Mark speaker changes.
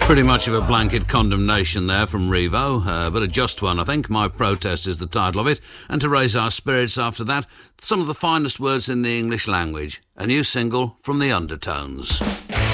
Speaker 1: Pretty much of a blanket condemnation there from Revo, but a just one, I think. My Protest is the title of it. And to raise our spirits after that, some of the finest words in the English language. A new single from the Undertones.